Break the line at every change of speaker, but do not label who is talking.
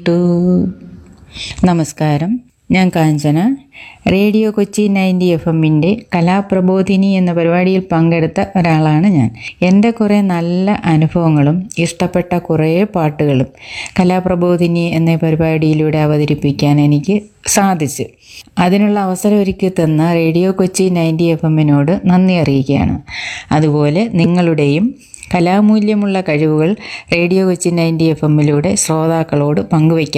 കേട്ടു. നമസ്കാരം, ഞാൻ കാഞ്ചന. റേഡിയോ കൊച്ചി 90 FM കലാപ്രബോധിനി എന്ന പരിപാടിയിൽ പങ്കെടുത്ത ഒരാളാണ് ഞാൻ. എൻ്റെ കുറേ നല്ല അനുഭവങ്ങളും ഇഷ്ടപ്പെട്ട കുറേ പാട്ടുകളും കലാപ്രബോധിനി എന്ന പരിപാടിയിലൂടെ അവതരിപ്പിക്കാൻ എനിക്ക് സാധിച്ചു. അതിനുള്ള അവസരം ഒരുക്കി തന്ന റേഡിയോ കൊച്ചി 90 FM നന്ദി അറിയിക്കുകയാണ്. അതുപോലെ നിങ്ങളുടെയും കലാമൂല്യമുള്ള കഴിവുകൾ റേഡിയോ കൊച്ചി 90 FM ശ്രോതാക്കളോട് പങ്കുവയ്ക്കാം.